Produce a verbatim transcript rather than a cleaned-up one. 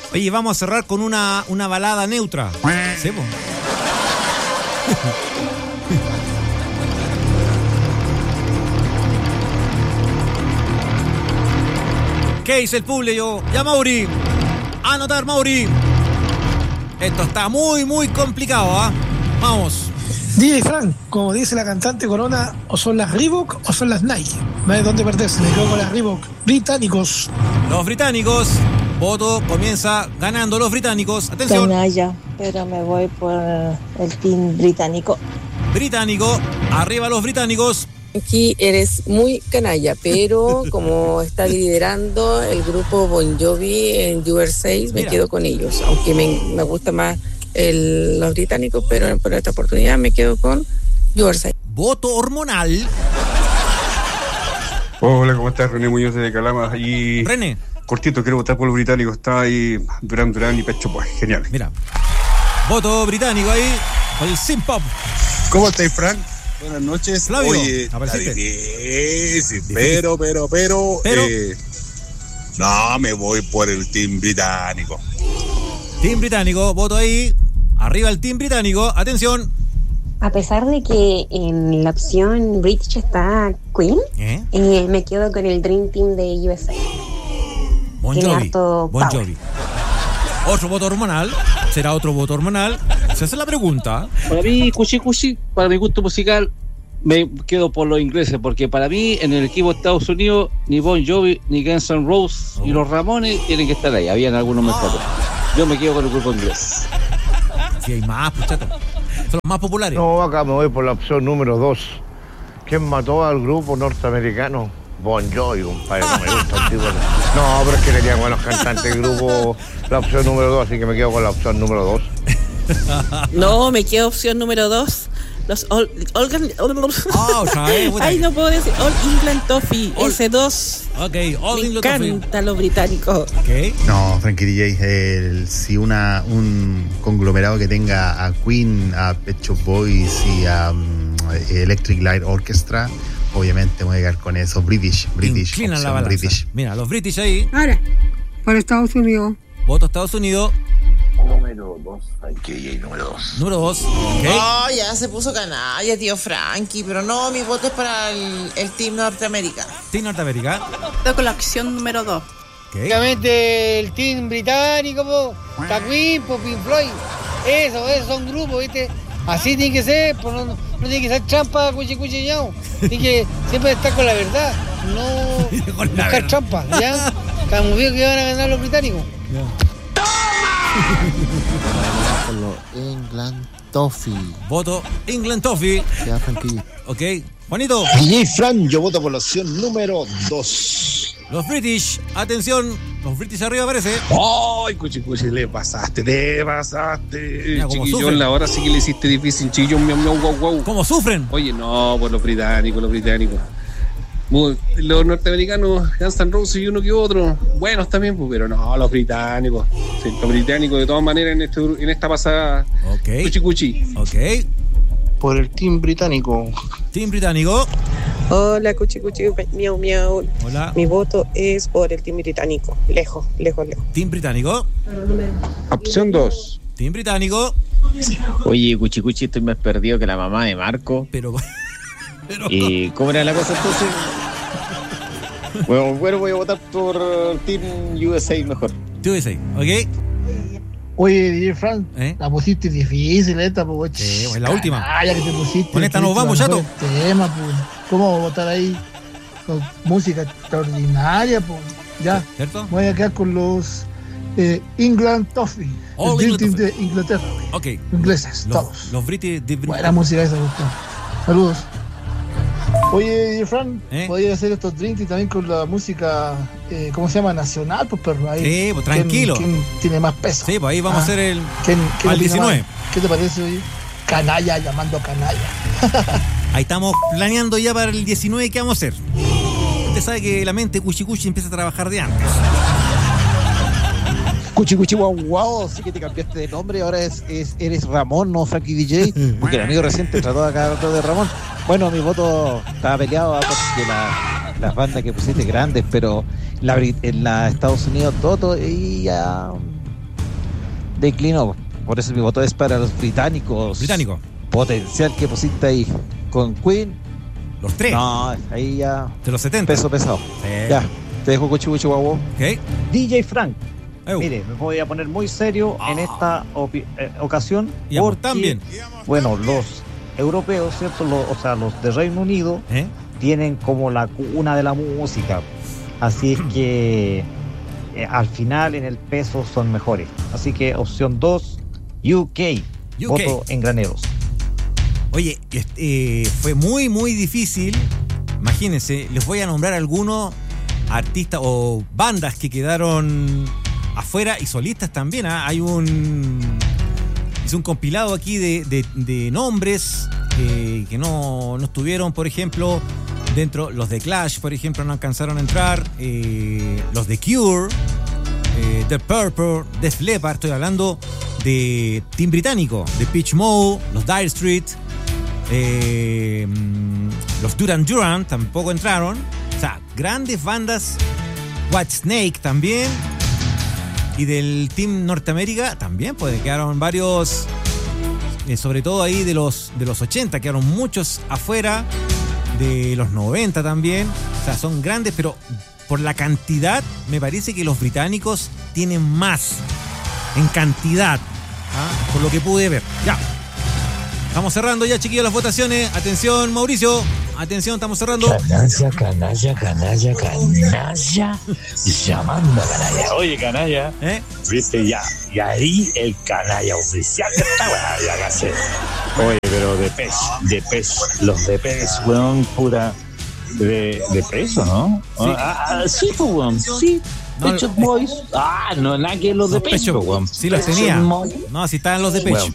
Oye, vamos a cerrar con una, una balada neutra. ¿Sí, po? ¿Qué dice el público? Ya, Mauri. Anotar, Mauri. Esto está muy, muy complicado, ¿ah? ¿eh? Vamos. D J Frank, como dice la cantante Corona, o son las Reebok o son las Nike. No hay dónde perderse, me quedo con las Reebok. Británicos. Los británicos. Voto comienza ganando los británicos. Atención. Canalla, pero me voy por el team británico. Británico. Arriba los británicos. Aquí eres muy canalla, pero como está liderando el grupo Bon Jovi en U S A, me Mira. quedo con ellos. Aunque me, me gusta más el, los británicos, pero por esta oportunidad me quedo con U S A. Voto hormonal. Hola, ¿cómo estás? René Muñoz de Calama. Y René. Cortito, quiero votar por los británicos. Está ahí Durán Durán y Pecho Boy. Genial. Mira. Voto británico ahí. Con el Sim Pop. ¿Cómo estáis, Frank? Buenas noches. Flavio, Oye, apareciste. Difícil, pero, pero, pero, pero eh, no, me voy por el team británico. Team británico, voto ahí. Arriba el team británico. Atención. A pesar de que en la opción British está Queen, ¿Eh? Eh, me quedo con el Dream Team de U S A. Bon Tiene Jovi. harto Bon power. Jovi. Otro voto hormonal. ¿Será otro voto hormonal? Se hace la pregunta. Para mí, cuchi cuchi, para mi gusto musical, me quedo por los ingleses, porque para mí, en el equipo de Estados Unidos, ni Bon Jovi, ni Guns N' Roses, oh. y los Ramones tienen que estar ahí. Habían algunos mejores. Oh. Yo me quedo con el grupo inglés. Si hay más, puchato. Son los más populares. No, acá me voy por la opción número dos. ¿Quién mató al grupo norteamericano? Bon Jovi, compadre, no me gusta el tipo. No, pero es que tenía buenos cantantes el grupo, la opción número dos, así que me quedo con la opción número dos. No, me quedo opción número dos. Los All, all, all, all oh, ¿sabes? Ay, no puedo decir All England Toffee, all, ese dos. Ok, All me England Toffee. Me encantan los británicos. Okay. No, Frankie D J, el, si una un conglomerado que tenga a Queen, a Pet Shop Boys y a um, Electric Light Orchestra, obviamente voy a llegar con eso. British, British. Inclinan la balanza. British. Mira, los British ahí. Ahora, para Estados Unidos. Voto Estados Unidos. Número dos, Frankie, número dos. Número dos. Okay. Oh, ya se puso canalla, tío Frankie, pero no, mi voto es para el, el Team Norteamérica. Team Norteamérica. Estoy con la opción número dos. Básicamente el Team británico, po, está Queen, po, Pink Floyd. Eso, esos son grupos, ¿viste? Así tiene que ser, pues no, no tiene que ser trampa, cuchi cuchi ñao. Tiene que siempre estar con la verdad, no con buscar verdad. Trampa, ¿ya? Estamos viendo que van a ganar los británicos. Yeah. Con los England Toffee. Voto England Toffee. Ya, Frankie. Ok, Juanito. D J Frank, yo voto por la opción número dos. Los British, atención, los British arriba aparece. ¡Ay, cuchi cuchi! Le pasaste, le pasaste. Mira, chiquillón, la hora sí que le hiciste difícil, chiquillón, miau, miau, guau, guau. ¿Cómo sufren? Oye, no, por los británicos, los británicos. Los norteamericanos, Guns N' Roses y uno que otro, buenos también, pues, pero no, los británicos. Sí, los británicos, de todas maneras, en, este, en esta pasada. Ok. Cuchi cuchi. Ok. Por el team británico. Team británico. Hola, cuchi cuchi, miau miau. Hola. Mi voto es por el team británico. Lejos, lejos, lejos. Team británico. Opción dos. Team británico. Oye, cuchi cuchi, estoy más perdido que la mamá de Marco. Pero... pero... ¿Y cómo era la cosa entonces? Bueno, bueno, voy a votar por Team U S A mejor. U S A, ok. Oye, D J Frank, ¿Eh? la pusiste difícil esta, pues. Sí, es la última. Ah, ya que te pusiste. Con esta nos vamos, chato. Tema, pues. ¿Cómo votar ahí con música extraordinaria, pues? Ya. ¿Cierto? Voy a quedar con los eh, England Toffee. Oh, el Team de Inglaterra. Ok. Ingleses, los, todos. Los British. De... Buena música esa, gustó. Saludos. Oye, D J Frank, ¿Eh? podría hacer estos drinks también con la música, eh, ¿cómo se llama? Nacional, pues, perro. Ahí. Sí, pues tranquilo. ¿Quién, quién tiene más peso? Sí, pues ahí vamos ah. a hacer el. ¿Quién, quién al diecinueve. Más? ¿Qué te parece hoy? Canalla, llamando a canalla. Ahí estamos planeando ya para el diecinueve qué vamos a hacer. Usted sabe que la mente cuchi cuchi empieza a trabajar de antes. Cuchi cuchi guau guau, sí que te cambiaste de nombre, ahora es, es eres Ramón, no Frankie D J, porque el amigo reciente trató de acá de Ramón. Bueno, mi voto estaba peleado porque la, las bandas que pusiste grandes, pero la, en la Estados Unidos Toto y uh, declinó. Por eso mi voto es para los británicos. Británico. Potencial que pusiste ahí con Queen. Los tres. No, ahí ya. De los setenta. Peso pesado. Sí. Ya. Te dejo cuchi cuchi guau. Ok. D J Frank. Eu. Mire, me voy a poner muy serio Ah. en esta opi- eh, ocasión. Ya, pues, porque, también. bueno, los europeos, ¿cierto? Los, o sea, los de Reino Unido ¿Eh? tienen como la cuna de la música. Así es que eh, al final en el peso son mejores. Así que opción dos, U K. U K. Voto en graneros. Oye, este, eh, fue muy, muy difícil. Imagínense, les voy a nombrar algunos artistas o bandas que quedaron afuera y solistas también. ¿eh? Hay un... Hice un compilado aquí de, de, de nombres eh, que no, no estuvieron, por ejemplo, dentro. Los de Clash, por ejemplo, no alcanzaron a entrar. Eh, los de Cure, eh, The Purple, Def Leppard. Estoy hablando de Team Británico, de Pitch Mode, los Dire Street, eh, los Duran Duran tampoco entraron. O sea, grandes bandas. Whitesnake también. Y del Team Norteamérica también, pues quedaron varios, eh, sobre todo ahí de los, de los ochenta, quedaron muchos afuera, de los noventa también. O sea, son grandes, pero por la cantidad, me parece que los británicos tienen más en cantidad, ¿ah? Por lo que pude ver. Ya. Estamos cerrando ya, chiquillos, las votaciones. Atención, Mauricio. Atención, estamos cerrando. Canalla, canalla, canalla, canalla. Llamando a canalla. Oye, canalla. ¿Eh? Viste, ya. Y ahí el canalla oficial que está, bueno, ya casi. Oye, pero de pez, de pez. Los de pez, weón, pura. De, de peso, ¿no? Sí. Ah, ah, sí, pues, weón. Sí. No, Pet Shop Boys. Ah, no, nada que los de Los Pet pecho, Shop. weón. Sí los Pet Shop tenía. Boys. No, si estaban los de pecho. Weón,